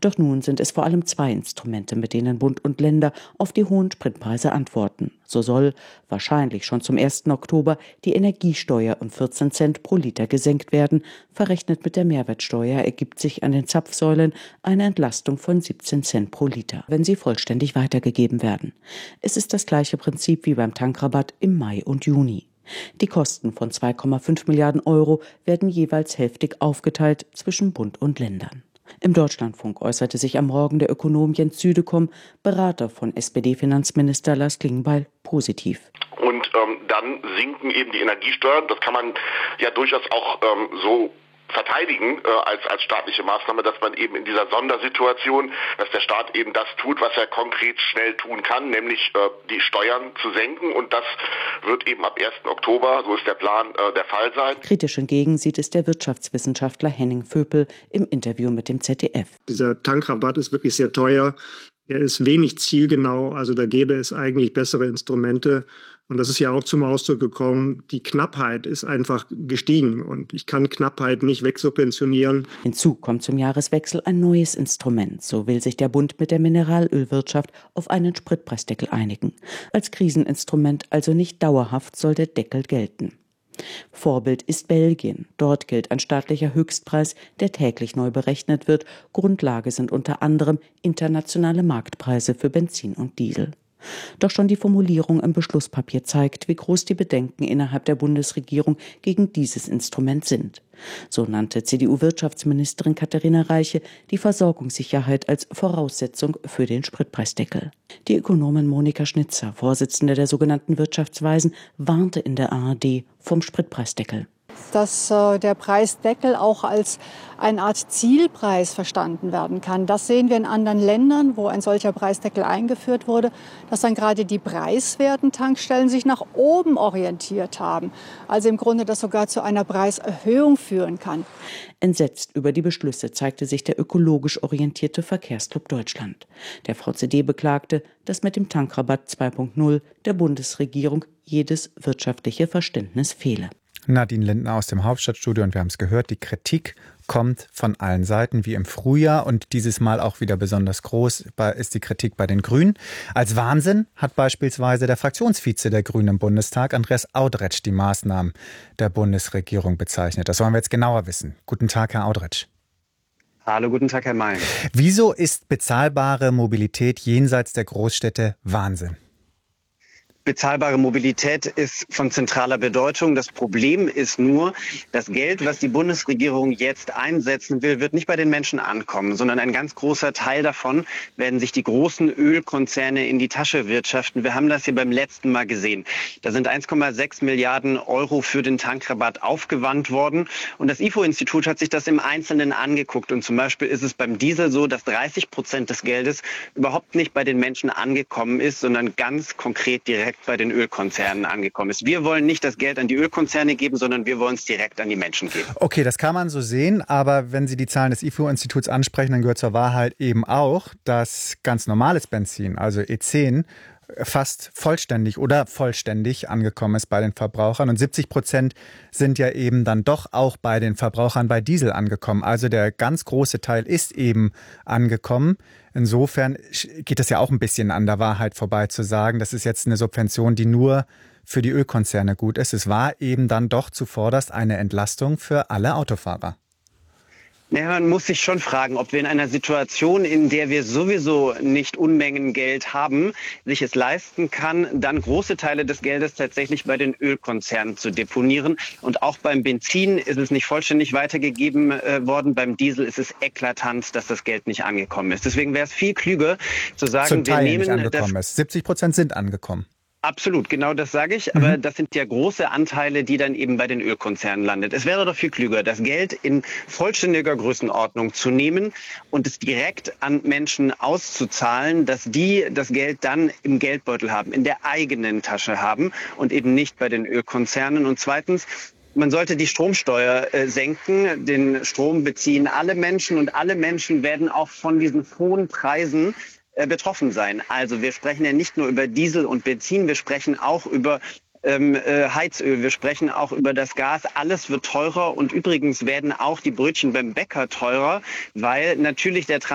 Doch nun sind es vor allem zwei Instrumente, mit denen Bund und Länder auf die hohen Spritpreise antworten. So soll, wahrscheinlich schon zum 1. Oktober, die Energiesteuer um 14 Cent pro Liter gesenkt werden. Verrechnet mit der Mehrwertsteuer ergibt sich an den Zapfsäulen eine Entlastung von 17 Cent pro Liter, wenn sie vollständig weitergegeben werden. Es ist das gleiche Prinzip wie beim Tankrabatt im Mai und Juni. Die Kosten von 2,5 Milliarden Euro werden jeweils hälftig aufgeteilt zwischen Bund und Ländern. Im Deutschlandfunk äußerte sich am Morgen der Ökonom Jens Südekum, Berater von SPD-Finanzminister Lars Klingbeil, positiv. Und dann sinken eben die Energiesteuern. Das kann man ja durchaus auch so verteidigen als staatliche Maßnahme, dass man eben in dieser Sondersituation, dass der Staat eben das tut, was er konkret schnell tun kann, nämlich die Steuern zu senken. Und das wird eben ab 1. Oktober, so ist der Plan, der Fall sein. Kritisch hingegen sieht es der Wirtschaftswissenschaftler Henning Vöpel im Interview mit dem ZDF. Dieser Tankrabatt ist wirklich sehr teuer. Er ist wenig zielgenau, also da gäbe es eigentlich bessere Instrumente. Und das ist ja auch zum Ausdruck gekommen, die Knappheit ist einfach gestiegen und ich kann Knappheit nicht wegsubventionieren. Hinzu kommt zum Jahreswechsel ein neues Instrument. So will sich der Bund mit der Mineralölwirtschaft auf einen Spritpreisdeckel einigen. Als Kriseninstrument, also nicht dauerhaft, soll der Deckel gelten. Vorbild ist Belgien. Dort gilt ein staatlicher Höchstpreis, der täglich neu berechnet wird. Grundlage sind unter anderem internationale Marktpreise für Benzin und Diesel. Doch schon die Formulierung im Beschlusspapier zeigt, wie groß die Bedenken innerhalb der Bundesregierung gegen dieses Instrument sind. So nannte CDU-Wirtschaftsministerin Katharina Reiche die Versorgungssicherheit als Voraussetzung für den Spritpreisdeckel. Die Ökonomin Monika Schnitzer, Vorsitzende der sogenannten Wirtschaftsweisen, warnte in der ARD vom Spritpreisdeckel. Dass der Preisdeckel auch als eine Art Zielpreis verstanden werden kann. Das sehen wir in anderen Ländern, wo ein solcher Preisdeckel eingeführt wurde, dass dann gerade die preiswerten Tankstellen sich nach oben orientiert haben. Also im Grunde das sogar zu einer Preiserhöhung führen kann. Entsetzt über die Beschlüsse zeigte sich der ökologisch orientierte Verkehrsclub Deutschland. Der VCD beklagte, dass mit dem Tankrabatt 2.0 der Bundesregierung jedes wirtschaftliche Verständnis fehle. Nadine Lindner aus dem Hauptstadtstudio und wir haben es gehört, die Kritik kommt von allen Seiten wie im Frühjahr und dieses Mal auch wieder besonders groß ist die Kritik bei den Grünen. Als Wahnsinn hat beispielsweise der Fraktionsvize der Grünen im Bundestag, Andreas Audretsch, die Maßnahmen der Bundesregierung bezeichnet. Das wollen wir jetzt genauer wissen. Guten Tag, Herr Audretsch. Hallo, guten Tag, Herr May. Wieso ist bezahlbare Mobilität jenseits der Großstädte Wahnsinn? Bezahlbare Mobilität ist von zentraler Bedeutung. Das Problem ist nur, das Geld, was die Bundesregierung jetzt einsetzen will, wird nicht bei den Menschen ankommen, sondern ein ganz großer Teil davon werden sich die großen Ölkonzerne in die Tasche wirtschaften. Wir haben das hier beim letzten Mal gesehen. Da sind 1,6 Milliarden Euro für den Tankrabatt aufgewandt worden. Und das IFO-Institut hat sich das im Einzelnen angeguckt. Und zum Beispiel ist es beim Diesel so, dass 30% des Geldes überhaupt nicht bei den Menschen angekommen ist, sondern ganz konkret direkt bei den Ölkonzernen angekommen ist. Wir wollen nicht das Geld an die Ölkonzerne geben, sondern wir wollen es direkt an die Menschen geben. Okay, das kann man so sehen, aber wenn Sie die Zahlen des IFO-Instituts ansprechen, dann gehört zur Wahrheit eben auch, dass ganz normales Benzin, also E10, fast vollständig angekommen ist bei den Verbrauchern. Und 70% sind ja eben dann doch auch bei den Verbrauchern bei Diesel angekommen. Also der ganz große Teil ist eben angekommen. Insofern geht es ja auch ein bisschen an der Wahrheit vorbei zu sagen, das ist jetzt eine Subvention, die nur für die Ölkonzerne gut ist. Es war eben dann doch zuvorderst eine Entlastung für alle Autofahrer. Ja, man muss sich schon fragen, ob wir in einer Situation, in der wir sowieso nicht Unmengen Geld haben, sich es leisten kann, dann große Teile des Geldes tatsächlich bei den Ölkonzernen zu deponieren. Und auch beim Benzin ist es nicht vollständig weitergegeben worden. Beim Diesel ist es eklatant, dass das Geld nicht angekommen ist. Deswegen wäre es viel klüger zu sagen, zum Teil wir nehmen nicht angekommen ist. 70% sind angekommen. Absolut, genau das sage ich. Aber das sind ja große Anteile, die dann eben bei den Ölkonzernen landet. Es wäre doch viel klüger, das Geld in vollständiger Größenordnung zu nehmen und es direkt an Menschen auszuzahlen, dass die das Geld dann im Geldbeutel haben, in der eigenen Tasche haben und eben nicht bei den Ölkonzernen. Und zweitens, man sollte die Stromsteuer senken. Den Strom beziehen alle Menschen und alle Menschen werden auch von diesen hohen Preisen betroffen sein. Also wir sprechen ja nicht nur über Diesel und Benzin, wir sprechen auch über Heizöl, wir sprechen auch über das Gas. Alles wird teurer und übrigens werden auch die Brötchen beim Bäcker teurer, weil natürlich der